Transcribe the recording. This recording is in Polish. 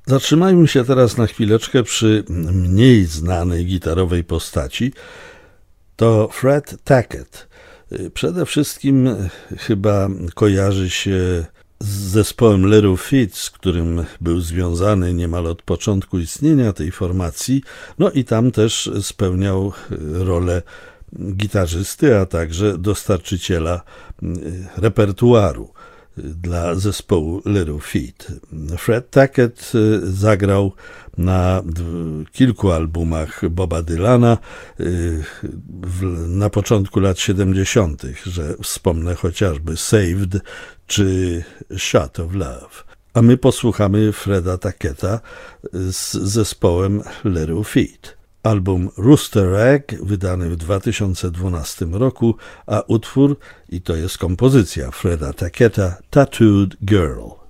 Zatrzymajmy się teraz na chwileczkę przy mniej znanej gitarowej postaci. To Fred Tackett. Przede wszystkim chyba kojarzy się z zespołem Little Feat, z którym był związany niemal od początku istnienia tej formacji. No i tam też spełniał rolę gitarzysty, a także dostarczyciela repertuaru dla zespołu Little Feat. Fred Tackett zagrał na kilku albumach Boba Dylana na początku lat 70., że wspomnę chociażby Saved czy Shot of Love. A my posłuchamy Freda Tacketta z zespołem Little Feat. Album Rooster Egg, wydany w 2012 roku, a utwór, i to jest kompozycja Freda Tacketta, Tattooed Girl.